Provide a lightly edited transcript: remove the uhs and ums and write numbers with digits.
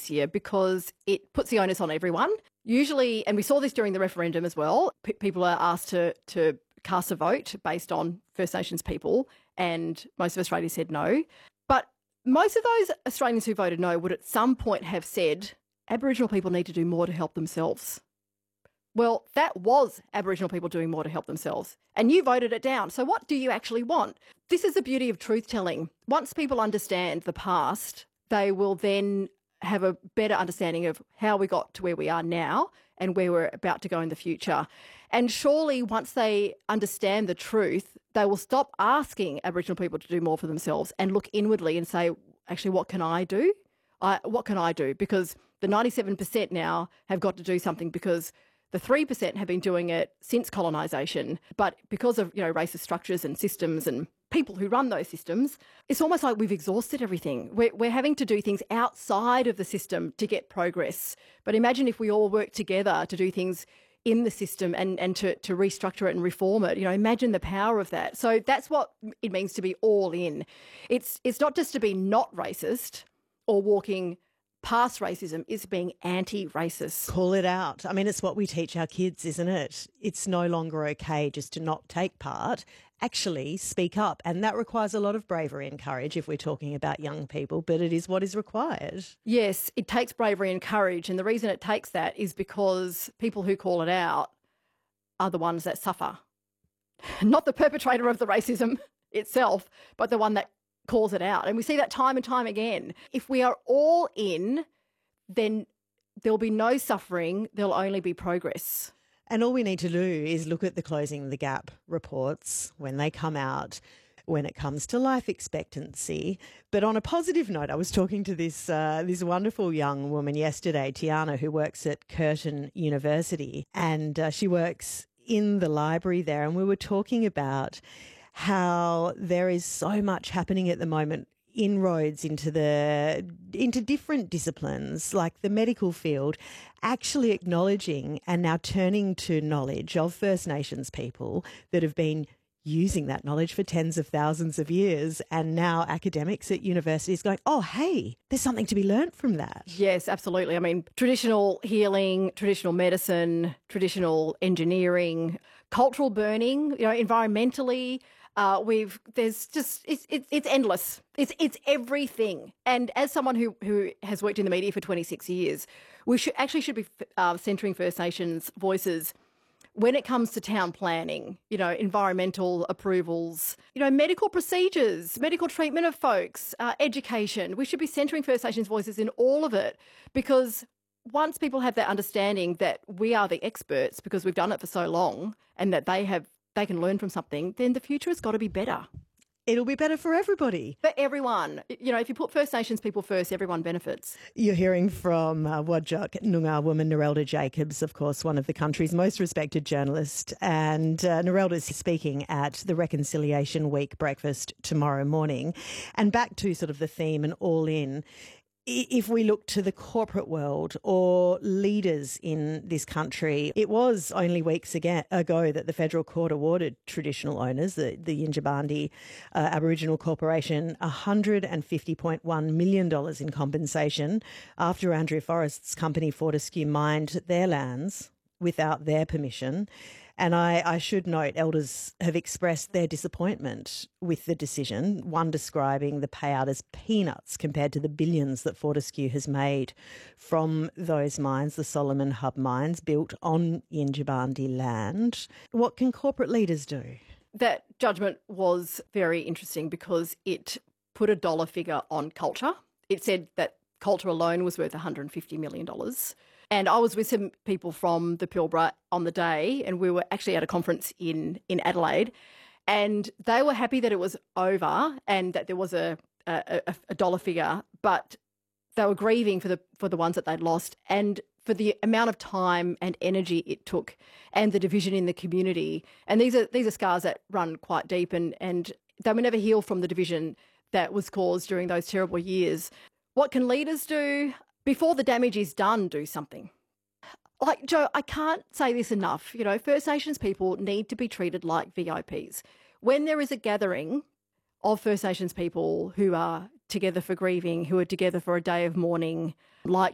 this year because it puts the onus on everyone. Usually, and we saw this during the referendum as well, people are asked to cast a vote based on First Nations people, and most of Australians said no. But most of those Australians who voted no would at some point have said Aboriginal people need to do more to help themselves. Well, that was Aboriginal people doing more to help themselves, and you voted it down. So what do you actually want? This is the beauty of truth-telling. Once people understand the past, they will then have a better understanding of how we got to where we are now and where we're about to go in the future. And surely once they understand the truth, they will stop asking Aboriginal people to do more for themselves and look inwardly and say, actually, what can I do? What can I do? Because the 97% now have got to do something because the 3% have been doing it since colonisation, but because of racist structures and systems and people who run those systems, it's almost like we've exhausted everything. We're having to do things outside of the system to get progress. But imagine if we all work together to do things in the system and to restructure it and reform it. Imagine the power of that. So that's what it means to be all in. It's not just to be not racist or walking past racism, is being anti-racist. Call it out. I mean, it's what we teach our kids, isn't it? It's no longer okay just to not take part. Actually, speak up. And that requires a lot of bravery and courage if we're talking about young people, but it is what is required. Yes, it takes bravery and courage. And the reason it takes that is because people who call it out are the ones that suffer. Not the perpetrator of the racism itself, but the one that calls it out. And we see that time and time again. If we are all in, then there'll be no suffering, there'll only be progress. And all we need to do is look at the Closing the Gap reports when they come out, when it comes to life expectancy. But on a positive note, I was talking to this wonderful young woman yesterday, Tiana, who works at Curtin University, and she works in the library there. And we were talking about how there is so much happening at the moment, inroads into different disciplines like the medical field, actually acknowledging and now turning to knowledge of First Nations people that have been using that knowledge for tens of thousands of years, and now academics at universities going, oh, hey, there's something to be learnt from that. Yes, absolutely. I mean, traditional healing, traditional medicine, traditional engineering, cultural burning, environmentally, it's endless. It's everything. And as someone who has worked in the media for 26 years, we should be centering First Nations voices when it comes to town planning, environmental approvals, medical procedures, medical treatment of folks, education. We should be centering First Nations voices in all of it, because once people have that understanding that we are the experts because we've done it for so long and that they can learn from something, then the future has got to be better. It'll be better for everybody. For everyone. If you put First Nations people first, everyone benefits. You're hearing from Whadjuk Noongar woman Narelda Jacobs, of course, one of the country's most respected journalists. And Narelda's speaking at the Reconciliation Week breakfast tomorrow morning. And back to sort of the theme and all in. If we look to the corporate world or leaders in this country, it was only weeks ago that the federal court awarded traditional owners, the Yindjibarndi Aboriginal Corporation, $150.1 million in compensation after Andrea Forrest's company Fortescue mined their lands without their permission. And I should note, elders have expressed their disappointment with the decision, one describing the payout as peanuts compared to the billions that Fortescue has made from those mines, the Solomon Hub mines, built on Yindjibarndi land. What can corporate leaders do? That judgment was very interesting because it put a dollar figure on culture. It said that culture alone was worth $150 million. And I was with some people from the Pilbara on the day, and we were actually at a conference in Adelaide, and they were happy that it was over and that there was a dollar figure, but they were grieving for the ones that they'd lost and for the amount of time and energy it took and the division in the community. And these are scars that run quite deep, and they will never heal from the division that was caused during those terrible years. What can leaders do? Before the damage is done, do something. Like, Jo, I can't say this enough. First Nations people need to be treated like VIPs. When there is a gathering of First Nations people who are together for grieving, who are together for a day of mourning, like